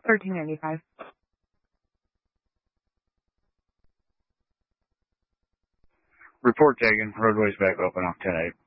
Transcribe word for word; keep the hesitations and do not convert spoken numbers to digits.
Thirteen ninety five. Report taken. Roadway's back open off ten eight.